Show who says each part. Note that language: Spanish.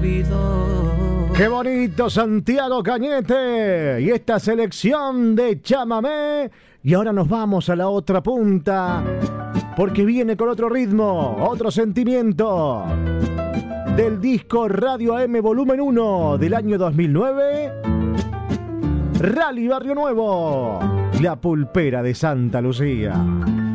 Speaker 1: olvidó.
Speaker 2: ¡Qué bonito, Santiago Cañete! Y esta selección de chamamé. Y ahora nos vamos a la otra punta, porque viene con otro ritmo, otro sentimiento. Del disco Radio AM Volumen 1 del año 2009, Rally Barrio Nuevo, La Pulpera de Santa Lucía.